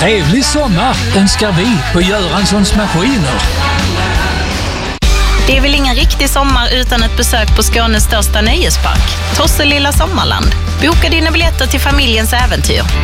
Trevlig sommar önskar vi på Göranssons Maskiner. Det är väl ingen riktig sommar utan ett besök på Skånes största nöjespark, Tosselilla Sommarland. Boka dina biljetter till familjens äventyr